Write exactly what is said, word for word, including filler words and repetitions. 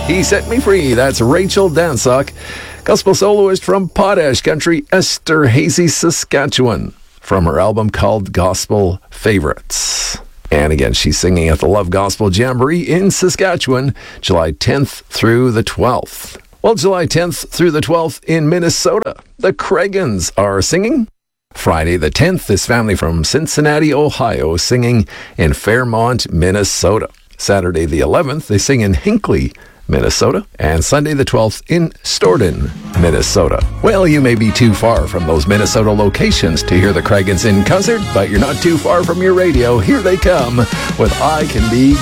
He Set Me Free. That's Rachel Dansock, gospel soloist from Potash Country, Esterhazy, Saskatchewan, from her album called Gospel Favorites. And again, she's singing at the Love Gospel Jamboree in Saskatchewan, July tenth through the twelfth. Well, July tenth through the twelfth in Minnesota, the Cragans are singing. Friday the tenth, this family from Cincinnati, Ohio, singing in Fairmont, Minnesota. Saturday the eleventh, they sing in Hinckley, Minnesota. And Sunday the twelfth in Stoughton, Minnesota. Well, you may be too far from those Minnesota locations to hear the Cragans in concert, but you're not too far from your radio. Here they come with I Can Be